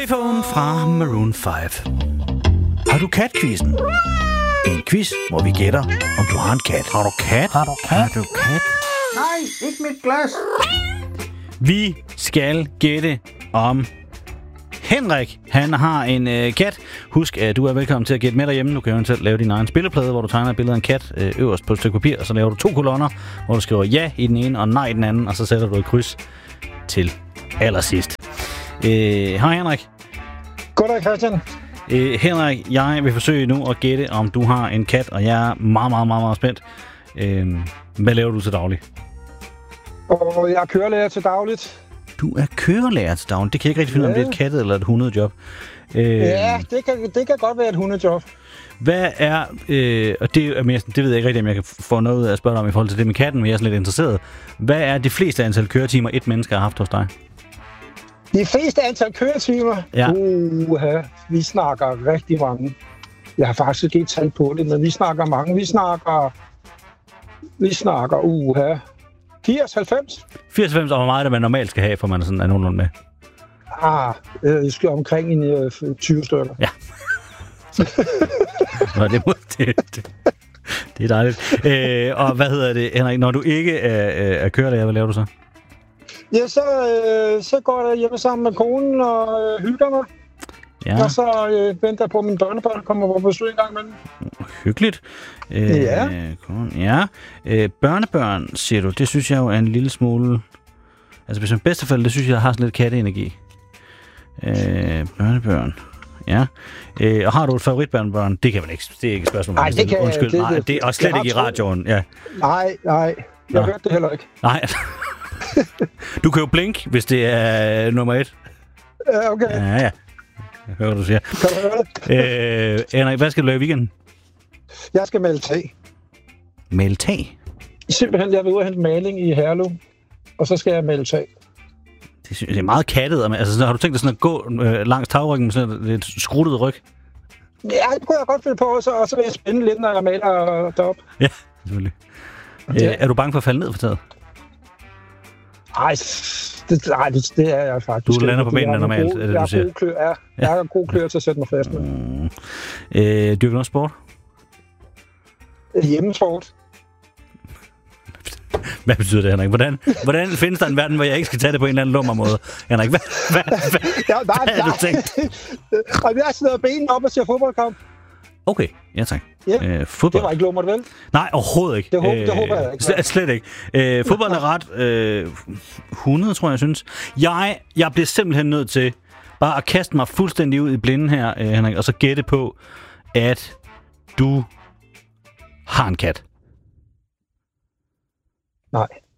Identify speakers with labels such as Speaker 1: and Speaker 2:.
Speaker 1: iPhone fra Maroon 5. Har du kat-quizzen? En quiz, hvor vi gætter, om du har en kat. Har du kat? Har du kat?
Speaker 2: Nej, ikke mit glas.
Speaker 1: Vi skal gætte om Henrik. Han har en kat. Husk, at du er velkommen til at gætte med derhjemme. Du kan eventuelt lave din egen spilleplade, hvor du tegner et billede af en kat øverst på et stykke papir, og så laver du 2 kolonner, hvor du skriver ja i den ene og nej i den anden, og så sætter du et kryds til allersidst. Hej Henrik.
Speaker 3: Goddag Christian.
Speaker 1: Henrik, jeg vil forsøge nu at gætte, om du har en kat, og jeg er meget spændt. Hvad laver du til daglig?
Speaker 3: Og jeg er kørelærer til dagligt.
Speaker 1: Du er kørelærer til daglig? Det kan jeg ikke rigtig finde, om det er et kattet eller et hundejob.
Speaker 3: Ja, det kan godt være et hundejob.
Speaker 1: Hvad er, og det er mere, det ved jeg ikke rigtig, om jeg kan få noget ud af at spørge dig om i forhold til det med katten, men jeg er sådan lidt interesseret. Hvad er det fleste antal køretimer, et menneske har haft hos dig?
Speaker 3: De fleste antal køretimer?
Speaker 1: Ja.
Speaker 3: Vi snakker rigtig mange. Jeg har faktisk ikke tal på det, men vi snakker mange. Vi snakker 80, 90.
Speaker 1: 80, 90, og hvor meget det man normalt skal have, for man er sådan nogenlunde med?
Speaker 3: Jeg skal omkring 20 stykker.
Speaker 1: Ja. Nå, det er dejligt. Og hvad hedder det, Henrik, når du ikke er kørelærer, hvad laver du så?
Speaker 3: Ja, så går jeg hjemme sammen med konen og hygger mig. Ja. Og så venter jeg på, at mine børnebørn kommer på besøg en gang imellem.
Speaker 1: Hyggeligt. Ja. Børnebørn, siger du, det synes jeg jo er en lille smule... Altså, hvis man bedstefælde, det synes jeg har sådan lidt katteenergi. Børnebørn. Ja. Og har du et favoritbørnebørn? Det kan man ikke. Det er ikke et spørgsmål.
Speaker 3: Nej, det kan
Speaker 1: undskyld. Nej, det er slet ikke i radioen. Ja.
Speaker 3: Nej. Jeg hørte det heller ikke.
Speaker 1: Nej. Du kan jo blinke, hvis det er nummer 1.
Speaker 3: Okay.
Speaker 1: Ja. Jeg hører, hvad du siger.
Speaker 3: Kan du høre det?
Speaker 1: Henrik, hvad skal du lave i weekenden? Jeg
Speaker 3: skal male tag.
Speaker 1: Male tag?
Speaker 3: Simpelthen, jeg vil ud og hente maling i Herlev, og så skal jeg male tag.
Speaker 1: Det er meget kattet. Altså, har du tænkt dig sådan at gå langs tagryggen med sådan et skruttet ryg?
Speaker 3: Ja, det kunne jeg godt finde på, og så vil jeg spænde lidt, når jeg maler deroppe.
Speaker 1: Ja, selvfølgelig. Ja. Er du bange for at falde ned for taget?
Speaker 3: Nej, det er jeg faktisk.
Speaker 1: Du lander på benene normalt, er det du siger?
Speaker 3: Jeg har god klør til at sætte mig fast med.
Speaker 1: Dyrker du noget sport?
Speaker 3: Hjemmesport. Hvad
Speaker 1: betyder det, Henrik? Hvordan findes der en verden, hvor jeg ikke skal tage det på en eller anden lummer måde? Henrik, hvad har du tænkt?
Speaker 3: Jeg har siddet benene op og ser fodboldkamp.
Speaker 1: Okay, ja tak.
Speaker 3: Yeah.
Speaker 1: Fodbold.
Speaker 3: Det var ikke lummert, vel?
Speaker 1: Nej, overhovedet ikke.
Speaker 3: Det håber jeg ikke.
Speaker 1: Slet ikke. Fodbold er ret 100, tror jeg synes. Jeg bliver simpelthen nødt til bare at kaste mig fuldstændig ud i blinden her, Henrik, og så gætte på, at du har en kat.
Speaker 3: Nej.